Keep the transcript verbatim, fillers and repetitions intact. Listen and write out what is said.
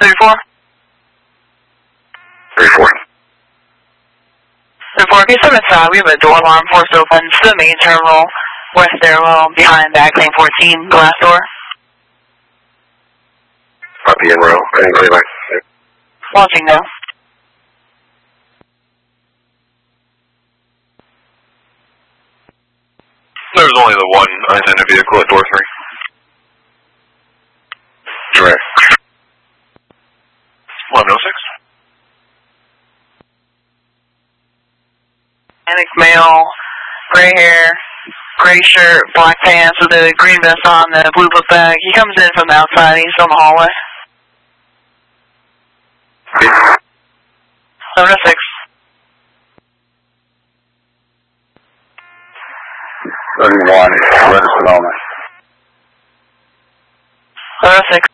thirty-four? thirty-four. thirty-four, can you step inside? We have a door alarm forced open to the main terminal, west stairwell, behind back lane fourteen, glass door. Copy in row. I didn't believe I... Launching now. There's only the one identity vehicle at door three. Direct. eleven oh six. Hispanic male, gray hair, gray shirt, black pants with a green vest on, the blue book bag. He comes in from the outside. He's on the hallway. eleven oh six. thirty-one. Red Sonoma. eleven oh six.